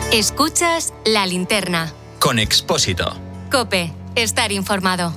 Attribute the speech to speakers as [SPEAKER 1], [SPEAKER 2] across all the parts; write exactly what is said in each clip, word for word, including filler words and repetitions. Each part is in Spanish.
[SPEAKER 1] Escuchas La Linterna.
[SPEAKER 2] Con Expósito.
[SPEAKER 1] COPE. Estar informado.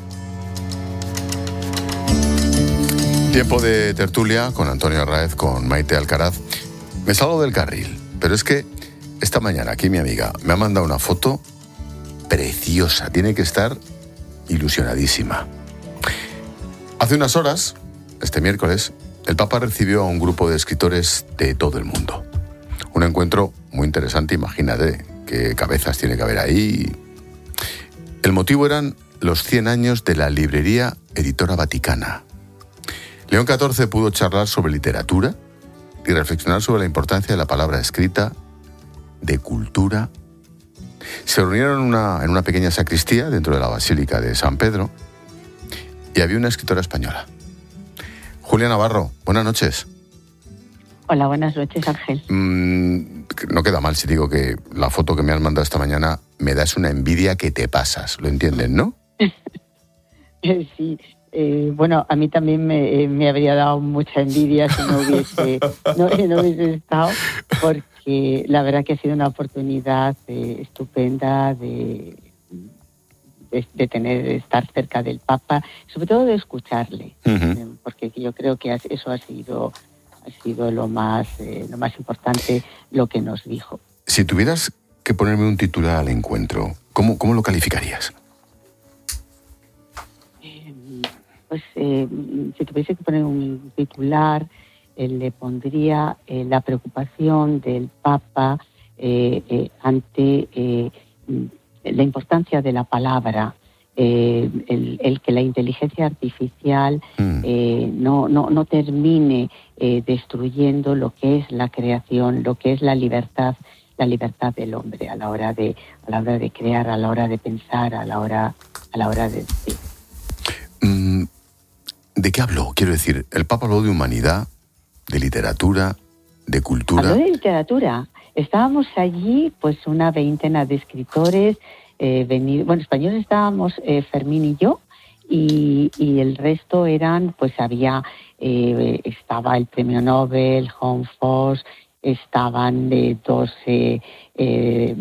[SPEAKER 3] Tiempo de tertulia con Antonio Arraez, con Maite Alcaraz. Me salgo del carril, pero es que esta mañana aquí mi amiga me ha mandado una foto preciosa. Tiene que estar ilusionadísima. Hace unas horas, este miércoles, el Papa recibió a un grupo de escritores de todo el mundo. Un encuentro muy interesante, imagínate qué cabezas tiene que haber ahí. El motivo eran los cien años de la librería Editora Vaticana. León catorce pudo charlar sobre literatura y reflexionar sobre la importancia de la palabra escrita, de cultura. Se reunieron en una, en una pequeña sacristía dentro de la Basílica de San Pedro y había una escritora española. Julia Navarro, buenas noches.
[SPEAKER 4] Hola, buenas noches, Ángel.
[SPEAKER 3] Mm, no queda mal si digo que la foto que me has mandado esta mañana me das una envidia que te pasas, ¿lo entienden, no?
[SPEAKER 4] Sí. Eh, bueno, a mí también me, eh, me habría dado mucha envidia si no hubiese, no, no hubiese estado, porque la verdad que ha sido una oportunidad eh, estupenda de, de, de tener, de estar cerca del Papa, sobre todo de escucharle, uh-huh. eh, porque yo creo que eso ha sido, ha sido lo más, eh, lo más importante, lo que nos dijo.
[SPEAKER 3] Si tuvieras que ponerme un titular al encuentro, ¿cómo, cómo lo calificarías?
[SPEAKER 4] Pues eh, si tuviese que poner un titular, eh, le pondría eh, la preocupación del Papa eh, eh, ante eh, la importancia de la palabra, eh, el, el que la inteligencia artificial eh, no, no, no termine eh, destruyendo lo que es la creación, lo que es la libertad, la libertad del hombre a la hora de, a la hora de crear, a la hora de pensar, a la hora, a la hora de decir.
[SPEAKER 3] Mm. ¿De qué habló? Quiero decir, el Papa habló de humanidad, de literatura, de cultura.
[SPEAKER 4] Habló de literatura. Estábamos allí, pues, una veintena de escritores, eh, venir, bueno, españoles estábamos eh, Fermín y yo, y, y el resto eran, pues, había, eh, estaba el premio Nobel, John Foss, estaban eh, dos, eh, eh,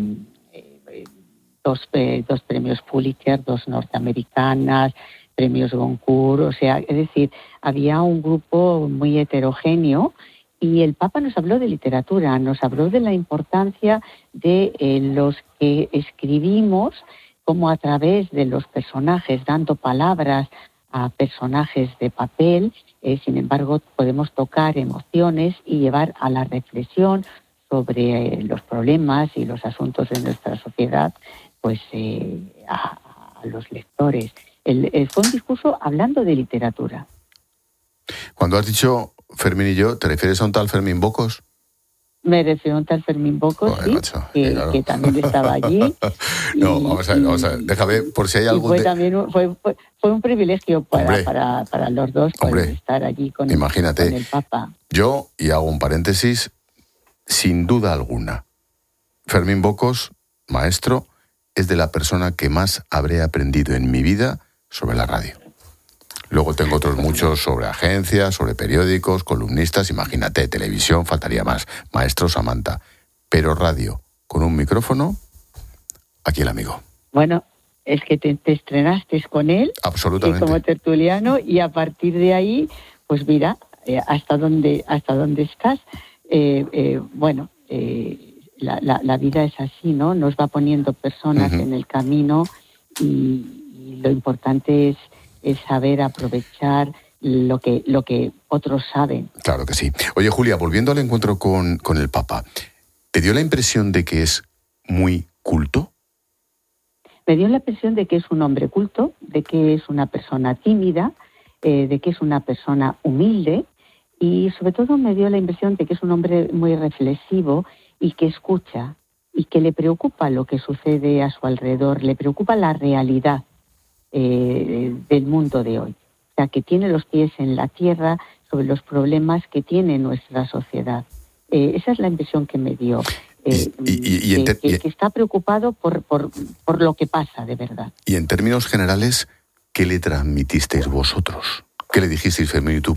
[SPEAKER 4] dos, eh, dos premios Pulitzer, dos norteamericanas, premios Goncourt, o sea, es decir, había un grupo muy heterogéneo y el Papa nos habló de literatura, nos habló de la importancia de eh, los que escribimos, como a través de los personajes, dando palabras a personajes de papel, eh, sin embargo, podemos tocar emociones y llevar a la reflexión sobre eh, los problemas y los asuntos de nuestra sociedad, pues eh, a, a los lectores. El, el, fue un discurso hablando de literatura.
[SPEAKER 3] Cuando has dicho Fermín y yo, ¿te refieres a un tal Fermín Bocos?
[SPEAKER 4] Me refiero a un tal Fermín Bocos, Joder, sí, macho, que, claro. que también estaba allí.
[SPEAKER 3] No, y, vamos a ver, vamos a ver. Déjame, por si hay algo
[SPEAKER 4] fue
[SPEAKER 3] de...
[SPEAKER 4] también un, fue, fue, fue un privilegio para, para, para los dos poder estar allí con,
[SPEAKER 3] imagínate,
[SPEAKER 4] con el Papa.
[SPEAKER 3] Yo, y hago un paréntesis, sin duda alguna, Fermín Bocos, maestro, es de la persona que más habré aprendido en mi vida sobre la radio. Luego tengo otros muchos sobre agencias, sobre periódicos, columnistas, imagínate, televisión, faltaría más, maestro Samantha. Pero radio, con un micrófono, aquí el amigo.
[SPEAKER 4] Bueno, es que te, te estrenaste con él.
[SPEAKER 3] Absolutamente.
[SPEAKER 4] Como tertuliano, y a partir de ahí, pues mira, eh, hasta dónde, hasta dónde estás. Eh, eh, bueno, eh, la, la, la vida es así, ¿no? Nos va poniendo personas uh-huh. en el camino y... Lo importante es, es saber aprovechar lo que, lo que otros saben.
[SPEAKER 3] Claro que sí. Oye, Julia, volviendo al encuentro con, con el Papa, ¿te dio la impresión de que es muy culto?
[SPEAKER 4] Me dio la impresión de que es un hombre culto, de que es una persona tímida, eh, de que es una persona humilde y sobre todo me dio la impresión de que es un hombre muy reflexivo y que escucha y que le preocupa lo que sucede a su alrededor, le preocupa la realidad Eh, del mundo de hoy. O sea, que tiene los pies en la tierra sobre los problemas que tiene nuestra sociedad. Eh, esa es la impresión que me dio. Eh,
[SPEAKER 3] y, y, y
[SPEAKER 4] que,
[SPEAKER 3] ter-
[SPEAKER 4] que, que está preocupado por, por, por lo que pasa, de verdad.
[SPEAKER 3] Y en términos generales, ¿qué le transmitisteis vosotros? ¿Qué le dijisteis, Fermín y tú?